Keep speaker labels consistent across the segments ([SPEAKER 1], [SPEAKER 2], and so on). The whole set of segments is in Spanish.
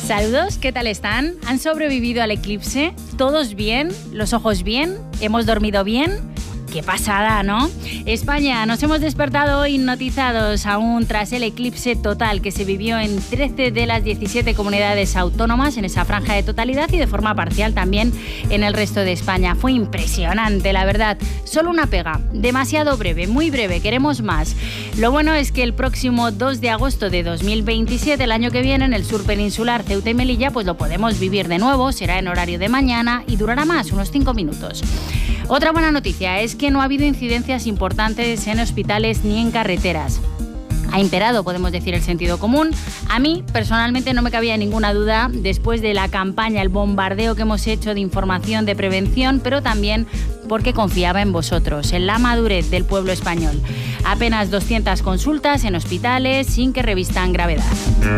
[SPEAKER 1] Saludos, ¿qué tal están? ¿Han sobrevivido al eclipse? ¿Todos bien? ¿Los ojos bien? ¿Hemos dormido bien? ¡Qué pasada!, ¿no? España, nos hemos despertado hoy hipnotizados aún tras el eclipse total que se vivió en 13 de las 17 comunidades autónomas en esa franja de totalidad y de forma parcial también en el resto de España. Fue impresionante, la verdad. Solo una pega, demasiado breve, muy breve, queremos más. Lo bueno es que el próximo 2 de agosto de 2027, el año que viene, en el sur peninsular, Ceuta y Melilla, pues lo podemos vivir de nuevo, será en horario de mañana y durará más, unos 5 minutos. Otra buena noticia es que no ha habido incidencias importantes en hospitales ni en carreteras. Ha imperado, podemos decir, el sentido común. A mí, personalmente, no me cabía ninguna duda después de la campaña, el bombardeo que hemos hecho de información, de prevención, pero también porque confiaba en vosotros, en la madurez del pueblo español. Apenas 200 consultas en hospitales sin que revistan gravedad.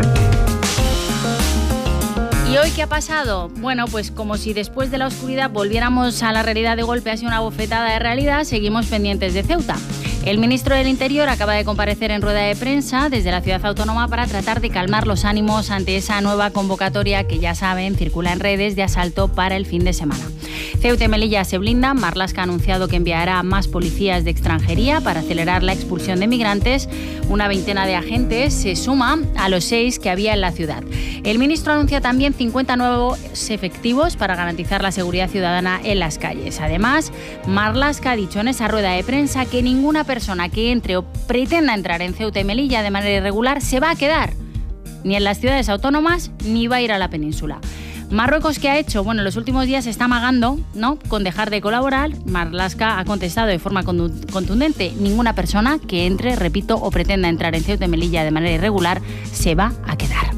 [SPEAKER 1] ¿Y hoy qué ha pasado? Bueno, pues como si después de la oscuridad volviéramos a la realidad de golpe, así una bofetada de realidad, seguimos pendientes de Ceuta. El ministro del Interior acaba de comparecer en rueda de prensa desde la ciudad autónoma para tratar de calmar los ánimos ante esa nueva convocatoria que, ya saben, circula en redes de asalto para el fin de semana. Ceuta y Melilla se blindan. Marlaska ha anunciado que enviará más policías de extranjería para acelerar la expulsión de migrantes. Una veintena de agentes se suma a los 6 que había en la ciudad. El ministro anuncia también 50 nuevos efectivos para garantizar la seguridad ciudadana en las calles. Además, Marlaska ha dicho en esa rueda de prensa que ninguna persona que entre o pretenda entrar en Ceuta y Melilla de manera irregular se va a quedar ni en las ciudades autónomas ni va a ir a la península. Marruecos, ¿qué ha hecho? Bueno, en los últimos días se está amagando, ¿no?, con dejar de colaborar. Marlaska ha contestado de forma contundente: ninguna persona que entre, repito, o pretenda entrar en Ceuta y Melilla de manera irregular se va a quedar.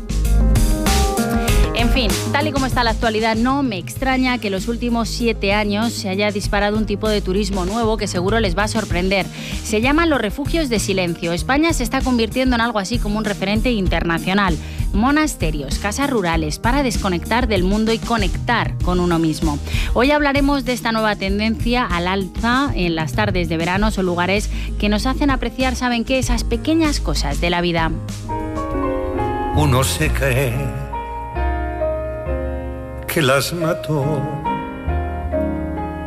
[SPEAKER 1] En fin, tal y como está la actualidad, no me extraña que en los últimos 7 años se haya disparado un tipo de turismo nuevo que seguro les va a sorprender. Se llaman los refugios de silencio. España se está convirtiendo en algo así como un referente internacional. Monasterios, casas rurales para desconectar del mundo y conectar con uno mismo. Hoy hablaremos de esta nueva tendencia al alza en las tardes de verano. Son lugares que nos hacen apreciar, ¿saben qué?, esas pequeñas cosas de la vida.
[SPEAKER 2] Uno se cree que las mató